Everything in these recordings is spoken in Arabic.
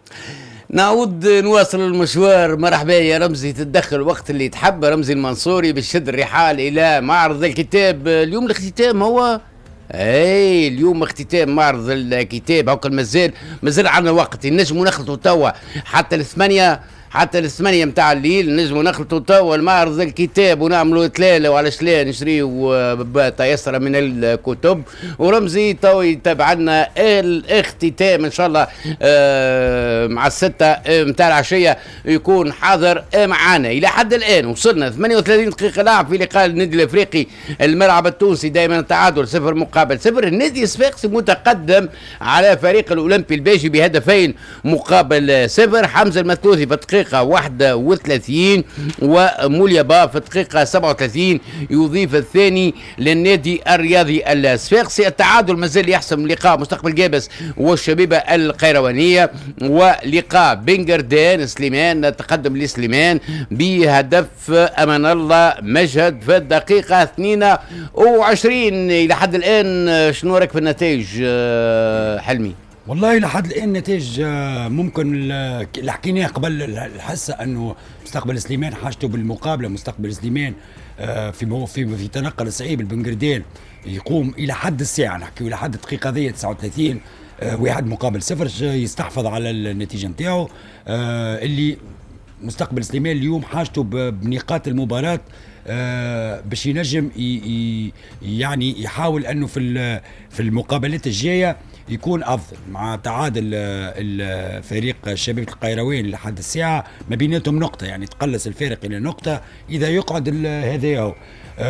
نعود نواصل المشوار. مرحبا يا رمزي، تتدخل وقت اللي تحب. رمزي المنصوري بالشد الرحال الى معرض الكتاب. اليوم الاختتام هو اي اليوم اختتام معرض الكتاب. هاكا مازال عندنا وقت، نجموا نخلطوا توا حتى الثمانية، حتى الثمانية متاع الليل نجموا نخلطوا توا المعرض الكتاب ونعملوا تلالة، وعلاش لا نشريوا تيسرة من الكتب. ورمزي تو يتابع لنا الاختتام ان شاء الله مع الستة متاع العشية يكون حاضر معنا. الى حد الان وصلنا 38 دقيقة لعب في لقاء النادي الافريقي الملعب التونسي، دائما تعادل 0-0. النادي الصفاقسي متقدم على فريق الاولمبي البيجي بهدفين مقابل 0. حمزة المثلوثي في الدقيقة 31 وموليابا في الدقيقة 37 يضيف الثاني للنادي الرياضي الصفاقسي. التعادل مازال يحسم لقاء مستقبل جابس والشبيبة القيروانية، ولقاء بنجردان سليمان تقدم لسليمان بهدف أمان الله مجهد في الدقيقة 22. إلى حد الآن شنو رايك في النتائج حلمي؟ والله لحد الان نتائج ممكن اللي حكيناه قبل الحصه انه مستقبل سليمان حاجته بالمقابله. مستقبل سليمان في تنقل صعيب البنجردين يقوم الى حد الساعه، نحكي الى حد الدقيقه هذه 39 واحد مقابل 0 يستحفظ على النتيجه نتاعو. اللي مستقبل سليمان اليوم حاجته بنقاط المباراه باش ينجم يعني يحاول انه في المقابلات الجايه يكون افضل. مع تعادل الفريق شبيبة القيروان لحد الساعه ما بيناتهم نقطه، يعني تقلص الفارق الى نقطه اذا يقعد هذا هو.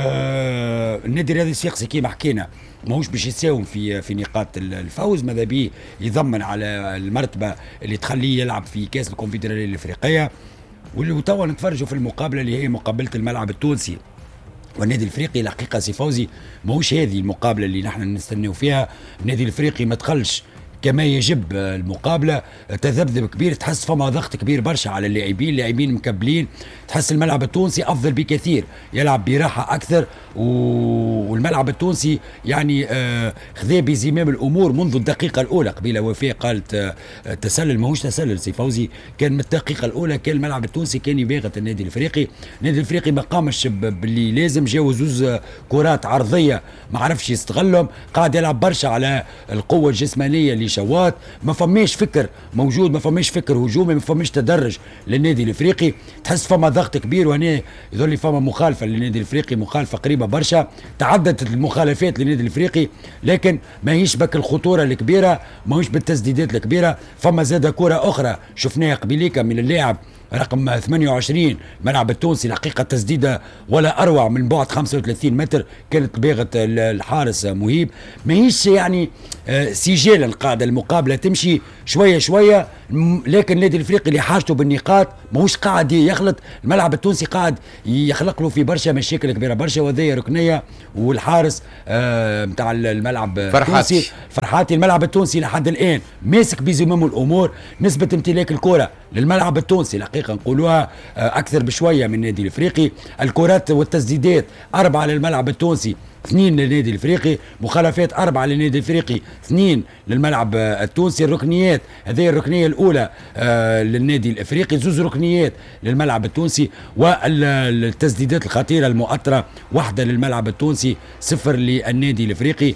النادي الرياضي الصفاقسي كيما حكينا ماهوش باش يساوم في نقاط الفوز، ماذا بيه يضمن على المرتبه اللي تخليه يلعب في كاس الكونفدراليه الافريقيه. وتوا نتفرجوا في المقابله اللي هي مقابله الملعب التونسي والنادي الافريقي. الحقيقه سي فوزي ماهوش هذه المقابله اللي نحن نستناو فيها. النادي الافريقي ما دخلش كما يجب المقابله، تذبذب كبير، تحس فما ضغط كبير برشا على اللاعبين مكبلين. تحس الملعب التونسي افضل بكثير، يلعب براحه اكثر، والملعب التونسي يعني خذا بزمام الامور منذ الدقيقه الاولى. قبيله وفاء قالت تسلل، ماهوش تسلل سي فوزي، كان من الدقيقه الاولى كان الملعب التونسي كان يباغت النادي الافريقي. النادي الافريقي ما قامش باللي لازم، جاو زوز كرات عرضيه ما عرفش يستغلهم، قاعد يلعب برشا على القوه الجسمانيه لشوات، ما فماش فكر موجود، ما فماش فكر هجومي، ما فماش تدرج للنادي الافريقي. تحس فما ضغط كبير، وهنا يظل لي فما مخالفه للنادي الافريقي، مخالفه قريبه برشا. تعددت المخالفات للنادي الافريقي لكن ماهيش بك الخطوره الكبيره، ماهوش بالتسديدات الكبيره. فما زاد كره اخرى شفناها قبيليكا من اللاعب رقم 28 ملعب التونسي، الحقيقه تسديده ولا اروع من بعد 35 متر، كانت باغت الحارس مهيب. ماهيش يعني سجالا قاعده المقابله تمشي شويه شويه، لكن النادي الافريقي اللي حاجته بالنقاط ماهوش قاعد يخلط. الملعب التونسي قاعد يخلق له في برشا مشاكل كبيره برشا، وهذه ركنيه. والحارس نتاع الملعب التونسي فرحاتي، الملعب التونسي لحد الان ماسك بزمام الامور. نسبه امتلاك الكره للملعب التونسي الحقيقه نقولوها اكثر بشويه من النادي الافريقي. الكرات والتسديدات 4 للملعب التونسي 2 للنادي الافريقي، مخالفات 4 للنادي الافريقي 2 للملعب التونسي. الركنيات هذه الركنيه الاولى للنادي الافريقي، زوز ركنيات للملعب التونسي، والتسديدات الخطيره المؤثره 1 للملعب التونسي 0 للنادي الافريقي.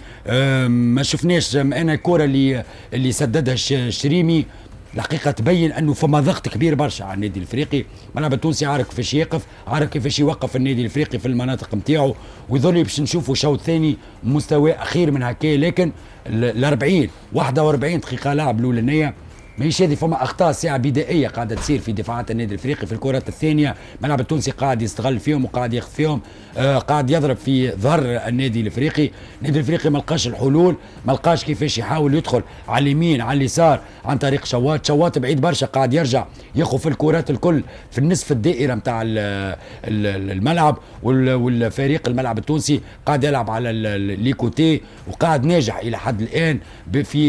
ما شفناش انا الكره اللي سددها الشريمي الحقيقه تبين انه فما ضغط كبير برشا على النادي الافريقي. الملعب التونسي عارف كيفاش يقف، عارف كيفاش يوقف النادي الافريقي في المناطق نتاعو، ويظل باش نشوفوا شوط ثاني مستوى اخير من هكا. لكن ال 40 41 دقيقه لعب الاولانيه ماهيش هذه، فما اخطاء ساعه بدائيه قاعده تصير في دفاعات النادي الافريقي في الكرات الثانيه. الملعب التونسي قاعد يستغل فيهم وقاعد ياخذ فيهم، قاعد يضرب في ظهر النادي الافريقي. النادي الافريقي ما لقاش الحلول، ما لقاش كيفاش يحاول يدخل على اليمين على اليسار عن طريق شوات بعيد برشا، قاعد يرجع ياخذ في الكرات الكل في النصف الدائره نتاع الملعب. والفريق الملعب التونسي قاعد يلعب على ليكوتي وقاعد ناجح الى حد الان في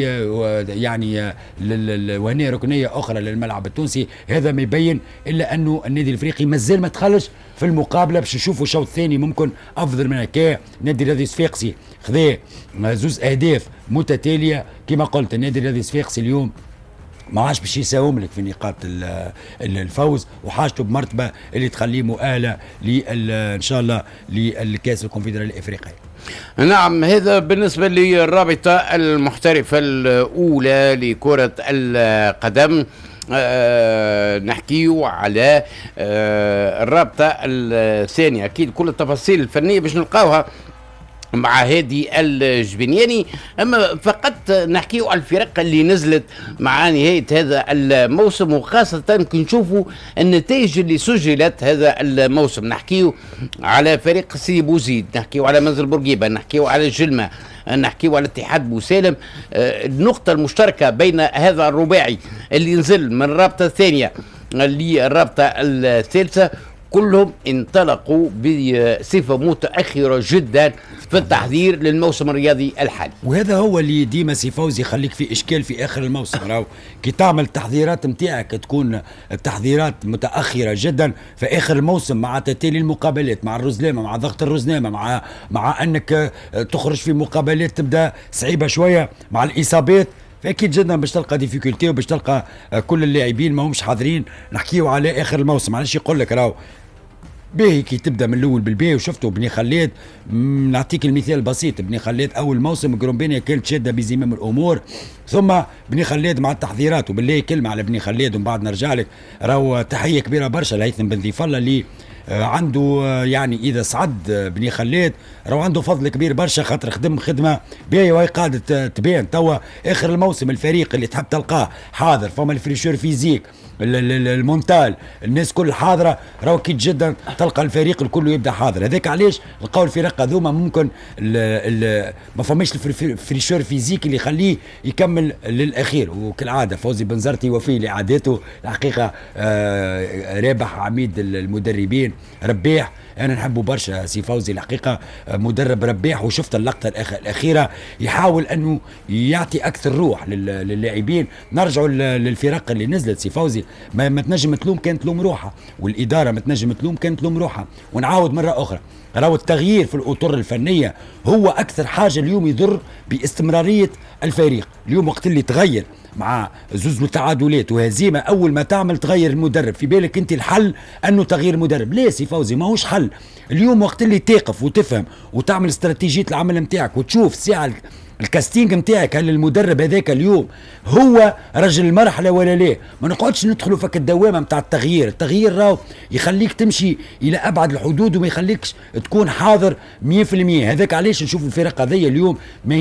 يعني وهنا ركنيه اخرى للملعب التونسي. هذا ما يبين الا انه النادي الافريقي مازال ما دخلش في المقابله، باش نشوفوا شوط ثاني ممكن افضل من هكا. النادي الرياضي الصفاقسي خذا زوز اهداف متتاليه كما قلت. النادي الرياضي الصفاقسي اليوم ما عادش باش يساوم لك في نقاط الفوز، وحاجته بمرتبه اللي تخليه مؤهله ان شاء الله للكاس الكونفدراليه الافريقيه. نعم، هذا بالنسبة للرابطة المحترفة الأولى لكرة القدم. نحكيو على الرابطة الثانية. أكيد كل التفاصيل الفنية باش نلقاوها مع هادي الجبنياني، اما فقط نحكيو على الفرق اللي نزلت مع نهايه هذا الموسم، وخاصه كي نشوفوا النتائج اللي سجلت هذا الموسم. نحكيو على فريق سيدي بوزيد، نحكيو على منزل بورقيبه، نحكيو على الجلمه، نحكيو على اتحاد بوسالم. النقطه المشتركه بين هذا الرباعي اللي نزل من الرابطه الثانيه للرابطه الثالثه كلهم انطلقوا بصفة متأخرة جدا في التحضير للموسم الرياضي الحالي. وهذا هو اللي ديما سي فوزي يخليك في إشكال في آخر الموسم. راهو كي تعمل التحضيرات نتاعك تكون التحضيرات متأخرة جدا في آخر الموسم، مع تتالي المقابلات، مع الرزنامة، مع ضغط الرزنامة، مع أنك تخرج في مقابلات تبدأ صعيبة شوية، مع الإصابات، فاكيد جدا باش تلقى ديفيكولتي وباش تلقى كل اللاعبين ما همش حاضرين. نحكيو على اخر الموسم، علاش يقول لك راهو باهي كي تبدا من الاول بالباهي. وشفتوا بني خلاد، نعطيك المثال البسيط، بني خلاد اول موسم جرومبينيا كانت شاده بزمام الامور، ثم بني خلاد مع التحضيرات. وبالله كلمه على بني خلاد ومن بعد نرجع لك. راهو تحيه كبيره برشا لهيثم بن ضيف الله اللي عنده يعني اذا صعد بني خلاد راهو عنده فضل كبير برشا، خاطر خدم خدمه باهيه وهي قاعده تبان. توا اخر الموسم الفريق اللي تحب تلقاه حاضر، فما الفريشور فيزيك، المونتال، الناس كل حاضره، راهو كي جدا تلقى الفريق الكل يبدا حاضر. هذاك علاش لقاو الفرق هذوما ممكن ما فماش الفريشور فيزيك اللي يخليه يكمل للاخير. وكالعاده فوزي بنزرتي وفي لعاداته الحقيقه رابح عميد المدربين رباح. انا نحبه برشا سي فوزي الحقيقه، مدرب رباح. وشفت اللقطه الاخيره يحاول انه يعطي اكثر روح للاعبين. نرجعوا للفرق اللي نزلت سي فوزي، ما تنجم تلوم كانت تلوم روحها، والاداره ما تنجم تلوم كانت تلوم روحها. ونعاود مره اخرى، راهو التغيير في الاطر الفنيه هو اكثر حاجه اليوم يضر باستمراريه الفريق. اليوم وقت اللي تغير مع زوز تعادلات وهزيمه، اول ما تعمل تغير المدرب، في بالك انت الحل انه تغيير مدرب؟ لا سي فوزي، ماهوش حل. اليوم وقت اللي تقف وتفهم وتعمل استراتيجيه العمل نتاعك وتشوف ساعه الكاستينج نتاعك، هل المدرب هذاك اليوم هو رجل المرحله ولا لا؟ ما نقعدش ندخلوا فك الدوامه نتاع التغيير. التغيير راهو يخليك تمشي الى ابعد الحدود وما يخليكش تكون حاضر 100%. هذاك علاش نشوف الفرق هذيا اليوم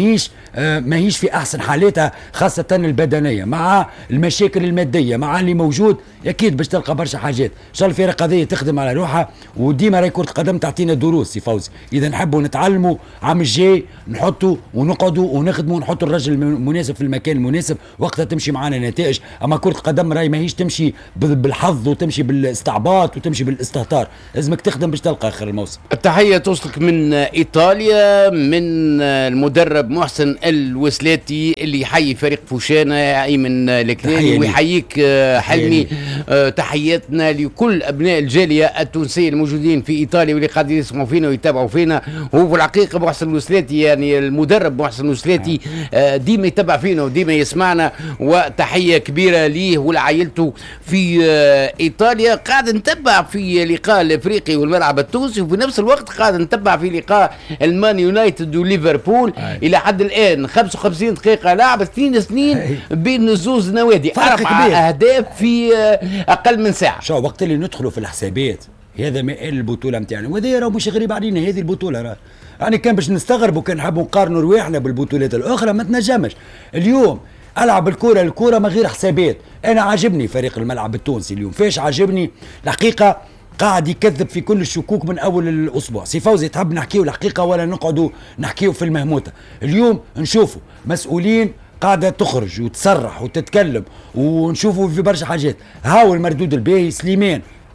ماهيش في احسن حالاتها، خاصه البدنيه، مع المشاكل الماديه، مع اللي موجود. اكيد باش تلقى برشا حاجات. ان شاء الله الفرق هذيا تخدم على روحها، وديما راهي كره قدم تعطينا دروس سي فوزي. اذا نحبوا نتعلموا عام الجاي نحطوا ونقعدوا ونخدموا ونحطوا الرجل المناسب في المكان المناسب، وقتها تمشي معنا نتائج. اما كره قدم راهي ماهيش تمشي بالحظ وتمشي بالاستعباط وتمشي بالاستهتار، لازمك تخدم باش تلقى اخر الموسم. التحيه توصلك من ايطاليا من المدرب محسن الوسلاتي اللي يحيي فريق فوشانه ايمن الكلاني، ويحييك حلمي. تحياتنا لكل ابناء الجاليه التونسيه الموجودين في ايطاليا واللي قاعدين يسمعوا فينا ويتابعوا فينا. هو في الحقيقه محسن الوسلاتي يعني المدرب محسن الوسلاتي ديما يتبع فينا وديما يسمعنا، وتحيه كبيره ليه ولعائلته في ايطاليا. قاعد نتبع في لقاء الافريقي والملعب التونسي، وفي نفس الوقت قاعد نتبع في لقاء المان يونايتد وليفربول. الى حد الان 55 دقيقه لعب، 2 سنين بين الزوز نوادي، 4 اهداف في اقل من ساعه. شو وقت اللي ندخلوا في الحسابات هذا مآل البطوله نتاعنا، وهذا راه مش غريب علينا. هذه البطوله راه يعني كان باش نستغربوا كان نحبوا نقارنوا رواحنا بالبطولات الاخرى، ما تنجمش. اليوم العب الكره ما غير حسابات. انا عاجبني فريق الملعب التونسي اليوم، فاش عاجبني الحقيقه؟ قاعد يكذب في كل الشكوك من اول الاسبوع. سي فوزي تحب نحكيو الحقيقه ولا نقعدوا نحكيو في المهموته؟ اليوم نشوفوا مسؤولين قاعده تخرج وتصرح وتتكلم، ونشوفوا في برشا حاجات. هاو المردود الباهي، سليمان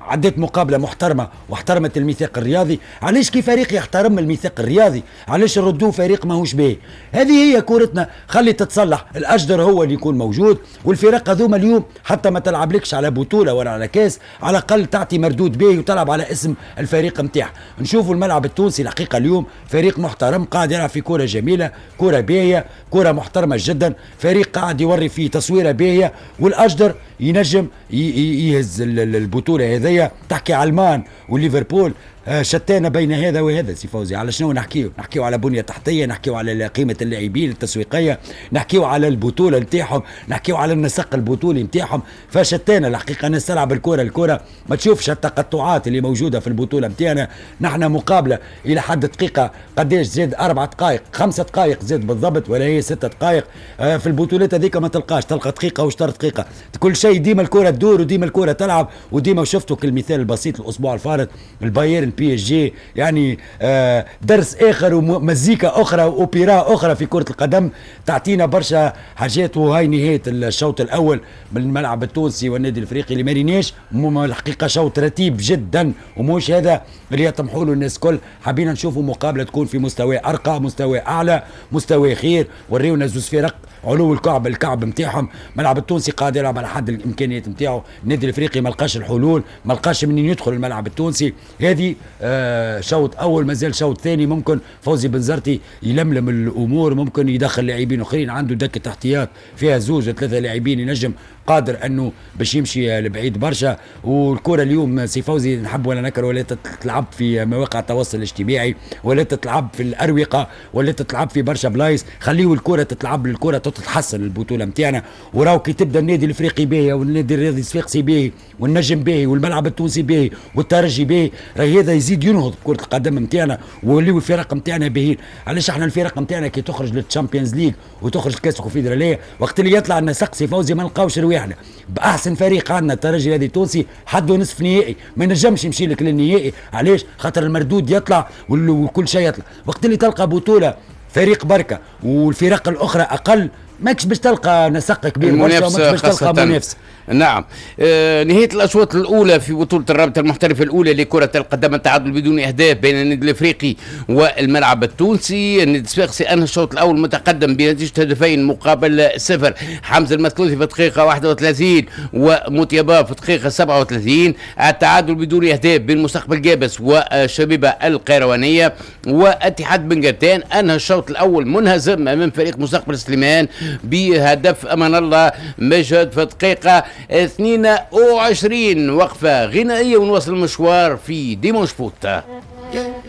عدت مقابله محترمه واحترمت الميثاق الرياضي. علاش كي فريق يحترم الميثاق الرياضي علاش نردوه فريق ماهوش باهي؟ هذه هي كورتنا، خلي تتصلح. الاجدر هو اللي يكون موجود، والفرق هذوما اليوم حتى ما تلعبلكش على بطوله ولا على كاس، على الاقل تعطي مردود باهي وتلعب على اسم الفريق نتاعها. نشوفوا الملعب التونسي الحقيقه اليوم فريق محترم قاعد يلعب في كره جميله، كره باهيه، كره محترمه جدا، فريق قاعد يوري فيه تصويره باهيه، والاجدر ينجم يهز البطوله هذيا. تحكي على المان وليفربول، شتان بين هذا وهذا سي فوزي. على شنو نحكيو على بنيه تحتيه، نحكيو على قيمه اللاعبين التسويقيه، نحكيو على البطوله نتاعهم، نحكيو على النسق البطولي نتاعهم. فشتان الحقيقه الناس تلعب الكره ما تشوفش التقطعات اللي موجوده في البطوله نتاعنا. نحن مقابله الى حد دقيقه قداش زاد 4 دقائق 5 دقائق زاد بالضبط، ولا هي 6 دقائق. في البطولات هذيك ما تلقى دقيقه وشطر دقيقه، كل شيء ديما الكره تدور وديما الكره تلعب. وديما شفتوا كالمثال البسيط الاسبوع الفارط البايرن بي اس جي، يعني درس اخر ومزيكا اخرى واوبرا اخرى في كره القدم تعطينا برشا حاجات. وهاي نهايه الشوط الاول من الملعب التونسي والنادي الافريقي اللي مارينيش. الحقيقه شوط رتيب جدا، ومش هذا اللي يطمحوا له الناس الكل. حابين نشوفوا مقابله تكون في مستوى ارقى، مستوى اعلى، مستوى خير. وريونا زوز فرق علو الكعب نتاعهم. الملعب التونسي قاعد يلعب على حد الامكانيات نتاعو، النادي الافريقي ما لقاش الحلول، ما لقاش منين يدخل الملعب التونسي. هذه شوط اول، مازال شوط ثاني. ممكن فوزي بنزرتي يلملم الامور، ممكن يدخل لاعبين اخرين، عنده دكه احتياط فيها 2 3 لاعبين ينجم قادر انه باش يمشي لبعيد برشا. والكره اليوم سي فوزي نحب ولا نكر ولا تتلعب في مواقع التواصل الاجتماعي، ولا تتلعب في الاروقه، ولا تتلعب في برشا بلايص. خليوا الكره تتلعب، الكره تتحسن البطوله نتاعنا. وراو كي تبدا النادي الافريقي باهي والنادي الرياضي الصفاقسي باهي والنجم باهي والملعب التونسي باهي والترجي باهي، راهي هذا يزيد ينهض كره القدم نتاعنا ويوليو الفرق نتاعنا باهيين. علاش احنا الفرق نتاعنا كي تخرج للتشامبيونز ليج وتخرج كاس الكونفدراليه، وقت اللي يطلع لنا سقسي فوزي ما نلقاوش رواحنا. باحسن فريق عندنا الترجي الذي التونسي حدو نصف نهائي، ما نجمش يمشي لك للنهائي. علاش؟ خاطر المردود يطلع وكل شيء يطلع. وقت اللي تلقى بطوله فريق بركه والفرق الاخرى اقل، ماكش باش تلقى نسق كبير برشا، ماكش باش تلقى منافسه. نعم. نهاية الأشواط الأولى في بطولة الرابطة المحترفة الأولى لكرة القدم، التعادل بدون أهداف بين النادي الأفريقي والملعب التونسي. النادي الصفاقسي أنهى الشوط الأول متقدم بنتيجة 2 مقابل 0. حمزة المثلوثي في الدقيقة 31 وموتيبا في الدقيقة 37. التعادل بدون أهداف بين مستقبل جابس وشبيبة القيروانية. واتحاد بنقرتان أنهى الشوط الأول منهزم أمام فريق مستقبل سليمان بهدف أمان الله مجهد في الدقيقة 22. وقفة غنائية ونواصل المشوار في ديمونش فوت.